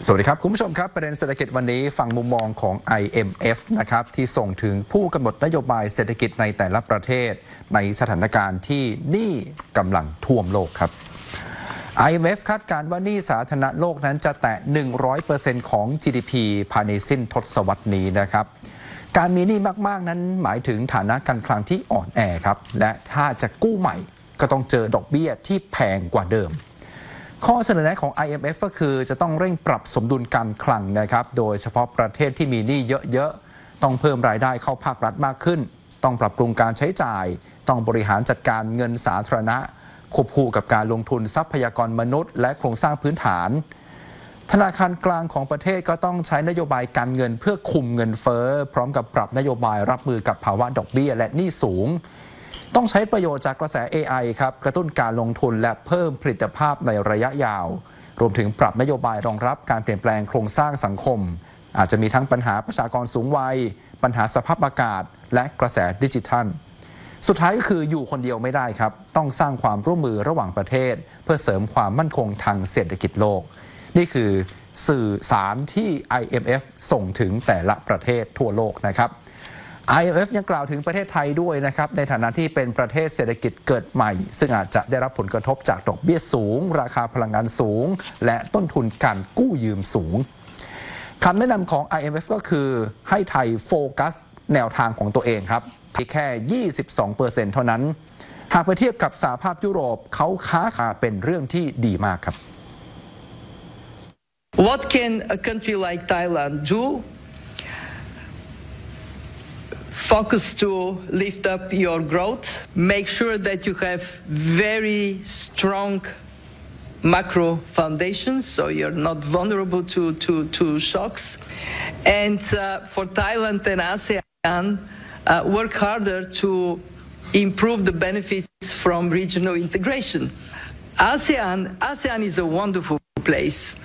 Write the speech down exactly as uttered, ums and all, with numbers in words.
สวัสดีครับคุณผู้ชมครับประเด็นเศรษฐกิจวันนี้ฟังมุมมองของ ไอ เอ็ม เอฟ นะครับที่ส่งถึงผู้กำหนดนโยบายเศรษฐกิจในแต่ละประเทศในสถานการณ์ที่หนี้กำลังท่วมโลกครับ ไอ เอ็ม เอฟ คาดการณ์ว่าหนี้สาธารณะโลกนั้นจะแตะ หนึ่งร้อยเปอร์เซ็นต์ ของ จี ดี พี ภายในสิ้นทศวรรษนี้นะครับการมีหนี้มากๆนั้นหมายถึงฐานะการคลังที่อ่อนแอครับและถ้าจะกู้ใหม่ก็ต้องเจอดอกเบี้ยที่แพงกว่าเดิมข้อเสนอแนะของ ไอ เอ็ม เอฟ ก็คือจะต้องเร่งปรับสมดุลการคลังนะครับโดยเฉพาะประเทศที่มีหนี้เยอะๆต้องเพิ่มรายได้เข้าภาครัฐมากขึ้นต้องปรับปรุงการใช้จ่ายต้องบริหารจัดการเงินสาธารณะควบคู่กับการลงทุนทรัพยากรมนุษย์และโครงสร้างพื้นฐานธนาคารกลางของประเทศก็ต้องใช้นโยบายการเงินเพื่อคุมเงินเฟ้อพร้อมกับปรับนโยบายรับมือกับภาวะดอกเบี้ยและหนี้สูงต้องใช้ประโยชน์จากกระแส เอ ไอ ครับกระตุ้นการลงทุนและเพิ่มผลิตภาพในระยะยาวรวมถึงปรับนโยบายรองรับการเปลี่ยนแปลงโครงสร้างสังคมอาจจะมีทั้งปัญหาประชากรสูงวัยปัญหาสภาพอากาศและกระแสดิจิทัลสุดท้ายก็คืออยู่คนเดียวไม่ได้ครับต้องสร้างความร่วมมือระหว่างประเทศเพื่อเสริมความมั่นคงทางเศรษฐกิจโลกนี่คือสื่อสารที่ ไอ เอ็ม เอฟ ส่งถึงแต่ละประเทศทั่วโลกนะครับไอ เอ็ม เอฟ ยังกล่าวถึงประเทศไทยด้วยนะครับในฐานะที่เป็นประเทศเศรษฐกิจเกิดใหม่ซึ่งอาจจะได้รับผลกระทบจากดอกเบี้ยสูงราคาพลังงานสูงและต้นทุนการกู้ยืมสูงคำแนะนำของ ไอ เอ็ม เอฟ ก็คือให้ไทยโฟกัสแนวทางของตัวเองครับเพียงแค่ ยี่สิบสองเปอร์เซ็นต์ เท่านั้นหากไปเทียบกับสหภาพยุโรปเขาค้าขายเป็นเรื่องที่ดีมากครับ What can a country like Thailand do? Focus to lift up your growth. Make sure that you have very strong macro foundations, so you're not vulnerable to, to, to shocks. And uh, for Thailand and ASEAN, uh, work harder to improve the benefits from regional integration. ASEAN, ASEAN is a wonderful place.